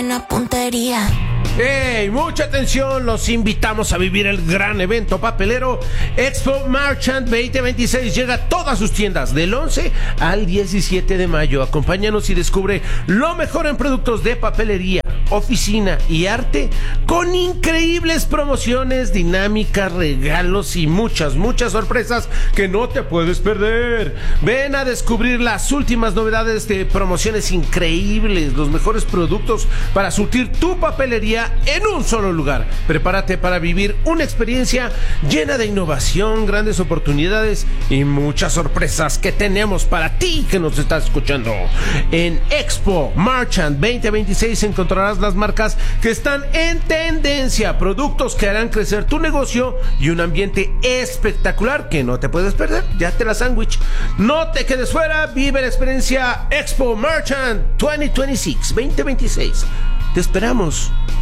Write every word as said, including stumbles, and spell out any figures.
Una puntería. ¡Hey! Mucha atención, los invitamos a vivir el gran evento papelero Expo Marchand veinte veintiséis. Llega a todas sus tiendas del once al diecisiete de mayo. Acompáñanos y descubre lo mejor en productos de papelería, oficina y arte, con increíbles promociones, dinámicas, regalos y muchas, muchas sorpresas que no te puedes perder. Ven a descubrir las últimas novedades de promociones increíbles, los mejores productos para surtir tu papelería en un solo lugar. Prepárate para vivir una experiencia llena de innovación, grandes oportunidades y muchas sorpresas que tenemos para ti que nos estás escuchando. En Expo Marchand veinte veintiséis encontrarás las marcas que están en tendencia, productos que harán crecer tu negocio y un ambiente espectacular que no te puedes perder. Ya te la sándwich. No te quedes fuera, vive la experiencia Expo Marchand veinte veintiséis. Te esperamos.